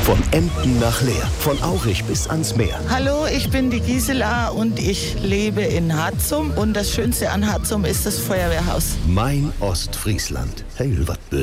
Von Emden nach Leer, von Aurich bis ans Meer. Hallo, ich bin die Gisela und ich lebe in Harzum. Und das Schönste an Harzum ist das Feuerwehrhaus. Mein Ostfriesland. Hey, was